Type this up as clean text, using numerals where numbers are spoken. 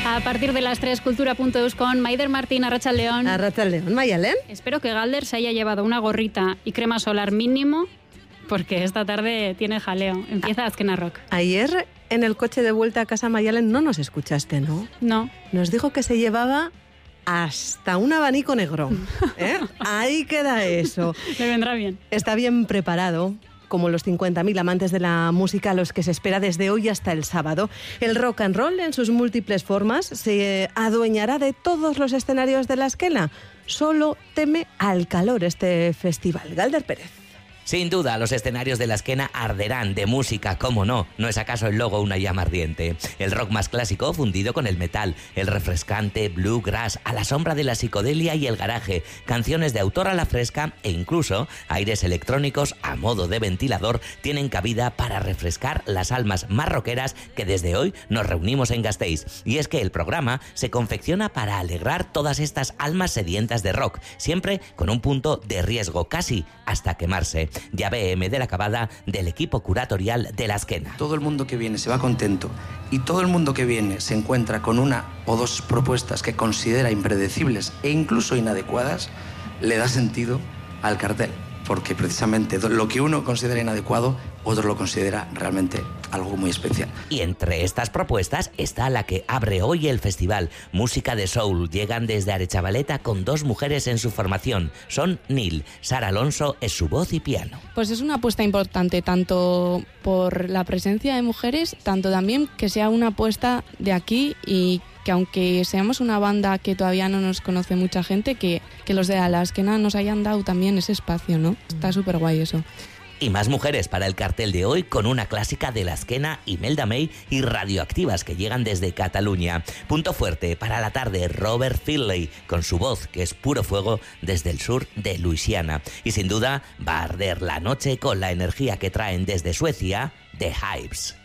A partir de las 3, Cultura.eus con Maider Martín, Arratsaldeon. Arratsaldeon, Maialen. Espero que Galder se haya llevado una gorrita y crema solar mínimo, porque esta tarde tiene jaleo. Empieza Azkena Rock. Ayer, en el coche de vuelta a casa, Maialen, no nos escuchaste, ¿no? No. Nos dijo que se llevaba hasta un abanico negro. Ahí queda eso. Le vendrá bien. Está bien preparado, como los 50.000 amantes de la música a los que se espera desde hoy hasta el sábado. El rock and roll, en sus múltiples formas, se adueñará de todos los escenarios de la Azkena. Solo teme al calor este festival. Galder Pérez. Sin duda, los escenarios de la Azkena arderán de música, ¿cómo no? ¿No es acaso el logo una llama ardiente? El rock más clásico fundido con el metal, el refrescante bluegrass a la sombra de la psicodelia y el garaje, canciones de autor a la fresca e incluso aires electrónicos a modo de ventilador tienen cabida para refrescar las almas más rockeras que desde hoy nos reunimos en Gasteiz. Y es que el programa se confecciona para alegrar todas estas almas sedientas de rock, siempre con un punto de riesgo, casi hasta quemarse. Llave M de la Cabada del equipo curatorial de la Azkena. Todo el mundo que viene se va contento y todo el mundo que viene se encuentra con una o dos propuestas que considera impredecibles e incluso inadecuadas, le da sentido al cartel, porque precisamente lo que uno considera inadecuado, otro lo considera realmente algo muy especial. Y entre estas propuestas está la que abre hoy el festival. Música de soul. Llegan desde Aretxabaleta con 2 mujeres en su formación. Son Nil. Sara Alonso es su voz y piano. Pues es una apuesta importante, tanto por la presencia de mujeres, tanto también que sea una apuesta de aquí y que aunque seamos una banda que todavía no nos conoce mucha gente, que los de la Azkena nos hayan dado también ese espacio, ¿no? Está súper guay eso. Y más mujeres para el cartel de hoy con una clásica de la Azkena, Imelda May y Radioactivas que llegan desde Cataluña. Punto fuerte para la tarde, Robert Finlay con su voz que es puro fuego desde el sur de Luisiana. Y sin duda va a arder la noche con la energía que traen desde Suecia, The Hives.